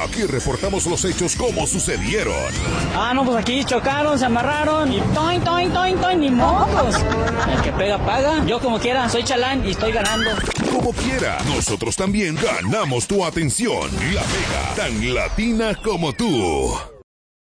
Aquí reportamos los hechos como sucedieron. Ah, no, pues aquí chocaron, se amarraron y toin, toin, toin, toin, ni modos. El que pega, paga. Yo como quiera, soy chalán y estoy ganando. Como quiera, nosotros también ganamos tu atención. La Mega, tan latina como tú.